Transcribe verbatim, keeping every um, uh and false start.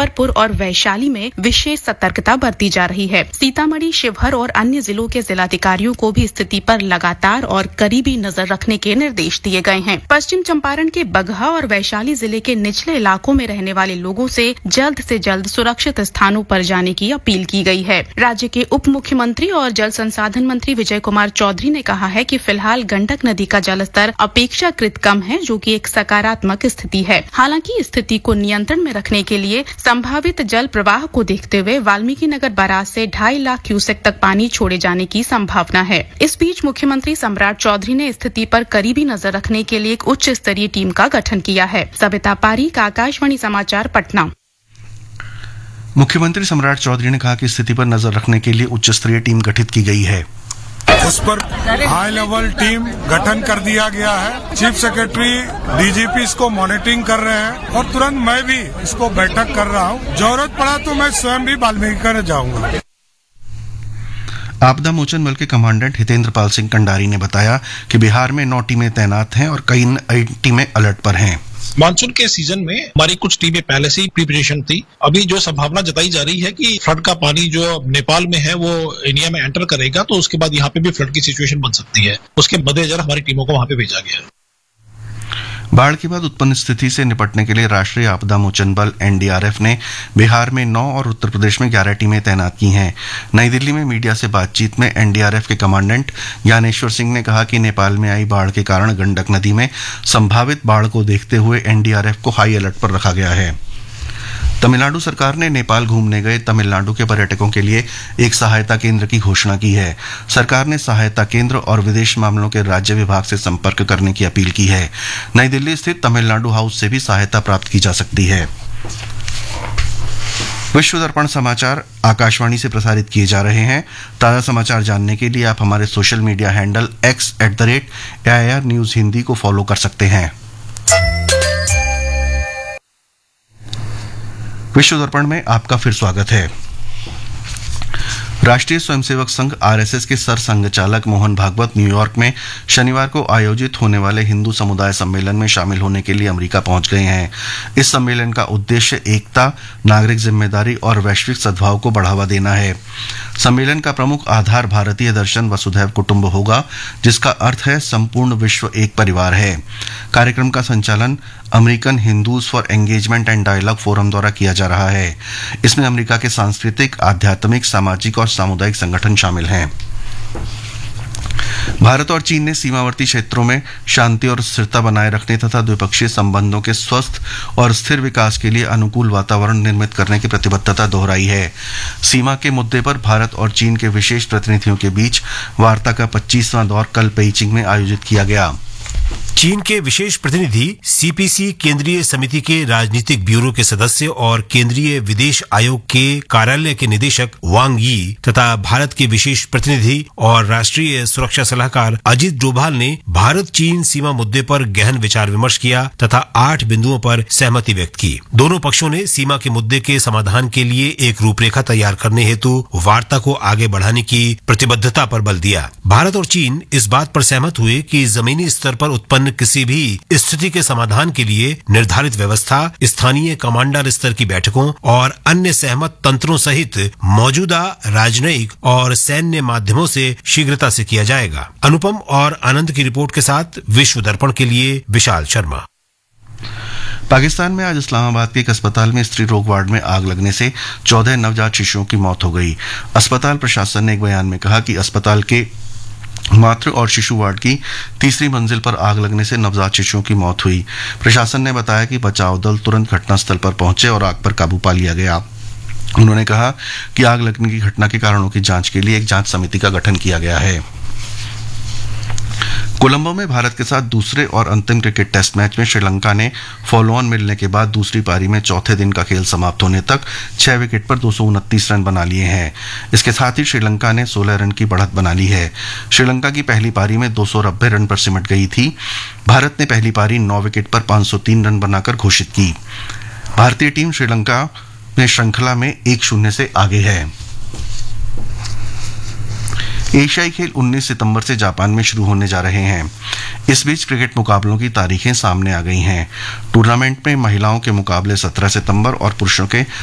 मुजफ्फरपुर और वैशाली में विशेष सतर्कता बरती जा रही है। सीतामढ़ी, शिवहर और अन्य जिलों के जिलाधिकारियों को भी स्थिति पर लगातार और करीबी नजर रखने के निर्देश दिए गए हैं। पश्चिम चंपारण के बगहा और वैशाली जिले के निचले इलाकों में रहने वाले लोगों से जल्द से जल्द सुरक्षित स्थानों पर जाने की अपील की गई है। राज्य के उप मुख्यमंत्री और जल संसाधन मंत्री विजय कुमार चौधरी ने कहा है कि फिलहाल गंडक नदी का जलस्तर अपेक्षाकृत कम है, जो कि एक सकारात्मक स्थिति है। हालांकि स्थिति को नियंत्रण में रखने के लिए संभावित जल प्रवाह को देखते हुए वाल्मीकि नगर बराज से ढाई लाख क्यूसेक तक पानी छोड़े जाने की संभावना है। इस बीच मुख्यमंत्री सम्राट चौधरी ने स्थिति पर करीबी नजर रखने के लिए एक उच्च स्तरीय टीम का गठन किया है। सविता पारीक, आकाशवाणी समाचार, पटना। मुख्यमंत्री सम्राट चौधरी ने कहा कि स्थिति पर नजर रखने के लिए उच्च स्तरीय टीम गठित की गई है। उस पर हाई लेवल टीम गठन कर दिया गया है। चीफ सेक्रेटरी, डीजीपी इसको मॉनिटरिंग कर रहे हैं और तुरंत मैं भी इसको बैठक कर रहा हूँ। जरूरत पड़ा तो मैं स्वयं भी वाल्मीकि नगर जाऊंगा। आपदा मोचन बल के कमांडेंट हितेंद्र पाल सिंह कंडारी ने बताया कि बिहार में नौ टीमें तैनात हैं और कई टीमें अलर्ट पर हैं। मानसून के सीजन में हमारी कुछ टीमें पहले से ही प्रिपरेशन थी। अभी जो संभावना जताई जा रही है कि फ्लड का पानी जो नेपाल में है वो इंडिया में एंटर करेगा, तो उसके बाद यहाँ पे भी फ्लड की सिचुएशन बन सकती है। उसके मद्देनजर हमारी टीमों को वहां पे भेजा गया है। बाढ़ के बाद उत्पन्न स्थिति से निपटने के लिए राष्ट्रीय आपदा मोचन बल एनडीआरएफ ने बिहार में नौ और उत्तर प्रदेश में ग्यारह टीमें तैनात की हैं। नई दिल्ली में मीडिया से बातचीत में एनडीआरएफ के कमांडेंट ज्ञानेश्वर सिंह ने कहा कि नेपाल में आई बाढ़ के कारण गंडक नदी में संभावित बाढ़ को देखते हुए एनडीआरएफ को हाई अलर्ट पर रखा गया है। तमिलनाडु सरकार ने नेपाल घूमने गए तमिलनाडु के पर्यटकों के लिए एक सहायता केंद्र की घोषणा की है। सरकार ने सहायता केंद्र और विदेश मामलों के राज्य विभाग से संपर्क करने की अपील की है। नई दिल्ली स्थित तमिलनाडु हाउस से भी सहायता प्राप्त की जा सकती है। विश्व दर्पण समाचार आकाशवाणी से प्रसारित किए जा रहे हैं। ताजा समाचार जानने के लिए आप हमारे social media handle x at the rate A I R news Hindi को फॉलो कर सकते हैं। विश्व दर्पण में आपका फिर स्वागत है। राष्ट्रीय स्वयंसेवक संघ आरएसएस के सर संघचालक मोहन भागवत न्यूयॉर्क में शनिवार को आयोजित होने वाले हिंदू समुदाय सम्मेलन में शामिल होने के लिए अमेरिका पहुंच गए हैं। इस सम्मेलन का उद्देश्य एकता, नागरिक जिम्मेदारी और वैश्विक सद्भाव को बढ़ावा देना है। सम्मेलन का प्रमुख आधार भारतीय दर्शन वसुधैव कुटुंब होगा, जिसका अर्थ है संपूर्ण विश्व एक परिवार है। कार्यक्रम का संचालन American Hindus for engagement and dialogue forum द्वारा किया जा रहा है। इसमें अमेरिका के सांस्कृतिक, आध्यात्मिक, सामाजिक और सामुदायिक संगठन शामिल हैं। भारत और चीन ने सीमावर्ती क्षेत्रों में शांति और स्थिरता बनाए रखने तथा द्विपक्षीय संबंधों के स्वस्थ और स्थिर विकास के लिए अनुकूल वातावरण निर्मित करने की प्रतिबद्धता दोहराई है। सीमा के मुद्दे पर भारत और चीन के विशेष प्रतिनिधियों के बीच वार्ता का पच्चीसवां दौर कल पेइचिंग में आयोजित किया गया। चीन के विशेष प्रतिनिधि सीपीसी केंद्रीय समिति के राजनीतिक ब्यूरो के सदस्य और केंद्रीय विदेश आयोग के कार्यालय के निदेशक वांग यी तथा भारत के विशेष प्रतिनिधि और राष्ट्रीय सुरक्षा सलाहकार अजीत डोभाल ने भारत चीन सीमा मुद्दे पर गहन विचार विमर्श किया तथा आठ बिंदुओं पर सहमति व्यक्त की। दोनों पक्षों ने सीमा के मुद्दे के समाधान के लिए एक रूपरेखा तैयार करने हेतु वार्ता को आगे बढ़ाने की प्रतिबद्धता पर बल दिया। भारत और चीन इस बात पर सहमत हुए कि जमीनी स्तर पर उत्पन्न किसी भी स्थिति के समाधान के लिए निर्धारित व्यवस्था, स्थानीय कमांडर स्तर की बैठकों और अन्य सहमत तंत्रों सहित मौजूदा राजनयिक और सैन्य माध्यमों से शीघ्रता से किया जाएगा। अनुपम और आनंद की रिपोर्ट के साथ विश्व दर्पण के लिए विशाल शर्मा। पाकिस्तान में आज इस्लामाबाद के एक अस्पताल में स्त्री रोग वार्ड में आग लगने से चौदह नवजात शिशुओं की मौत हो गई। अस्पताल प्रशासन ने एक बयान में कहा कि अस्पताल के मातृ और शिशु वार्ड की तीसरी मंजिल पर आग लगने से नवजात शिशुओं की मौत हुई। प्रशासन ने बताया कि बचाव दल तुरंत घटनास्थल पर पहुंचे और आग पर काबू पा लिया गया। उन्होंने कहा कि आग लगने की घटना के कारणों की जांच के लिए एक जांच समिति का गठन किया गया है। कोलंबो में भारत के साथ दूसरे और अंतिम क्रिकेट टेस्ट मैच में श्रीलंका ने फॉलो ऑन मिलने के बाद दूसरी पारी में चौथे दिन का खेल समाप्त होने तक छह विकेट पर दो सौ उनतीस रन बना लिए हैं। इसके साथ ही श्रीलंका ने सोलह रन की बढ़त बना ली है। श्रीलंका की पहली पारी में दो सौ नब्बे रन पर सिमट गई थी। भारत ने पहली पारी नौ विकेट पर पांच सौ तीन रन बनाकर घोषित की। भारतीय टीम श्रीलंका में श्रृंखला में एक शून्य से आगे है। एशियाई खेल उन्नीस सितंबर से जापान में शुरू होने जा रहे हैं। इस बीच क्रिकेट मुकाबलों की तारीखें सामने आ गई हैं। टूर्नामेंट में महिलाओं के मुकाबले सत्रह सितंबर और पुरुषों के